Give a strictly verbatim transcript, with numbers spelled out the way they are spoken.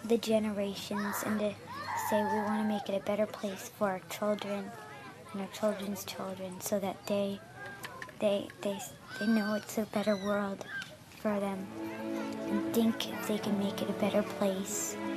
the generations and to say we want to make it a better place for our children and our children's children, so that they they they they know it's a better world for them and think if they can make it a better place.